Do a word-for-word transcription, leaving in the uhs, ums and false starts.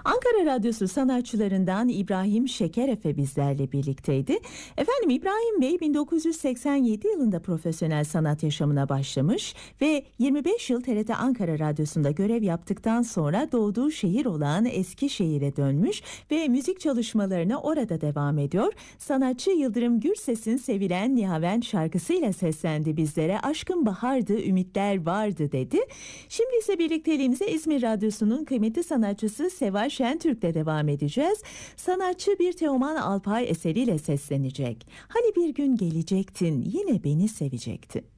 Ankara Radyosu sanatçılarından İbrahim Şekerefe bizlerle birlikteydi. Efendim İbrahim Bey bin dokuz yüz seksen yedi yılında profesyonel sanat yaşamına başlamış ve yirmi beş yıl T R T Ankara Radyosu'nda görev yaptıktan sonra doğduğu şehir olan Eskişehir'e dönmüş ve müzik çalışmalarına orada devam ediyor. Sanatçı Yıldırım Gürses'in sevilen Nihavent şarkısıyla seslendi bizlere. Aşkın bahardı, ümitler vardı dedi. Şimdi ise birlikteliğimize İzmir Radyosu'nun kıymetli sanatçısı Seval Şentürk'le devam edeceğiz. Sanatçı bir Teoman Alpay eseriyle seslenecek. Hani bir gün gelecektin, yine beni sevecektin.